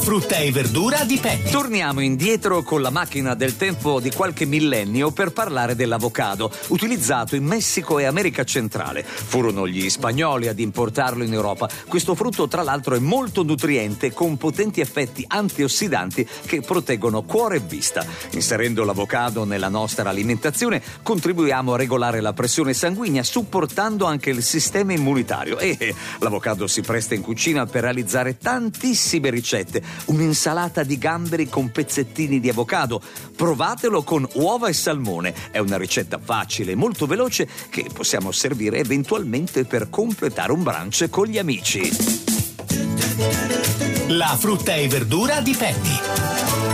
frutta e verdura di Penny. Torniamo indietro con la macchina del tempo di qualche millennio per parlare dell'avocado, utilizzato in Messico e America centrale. Furono gli spagnoli ad importarlo in Europa. Questo frutto, tra l'altro, è molto nutriente, con potenti effetti antiossidanti che proteggono cuore e vista. Inserendo l'avocado nella nostra alimentazione, contribuiamo a regolare la pressione sanguigna, supportando anche il sistema immunitario. E l'avocado si presta in cucina per realizzare tantissime ricette. Un'insalata di gamberi con pezzettini di avocado. Provatelo con uova e salmone. È una ricetta facile e molto veloce che possiamo servire eventualmente per completare un brunch con gli amici. La frutta e verdura di Penny.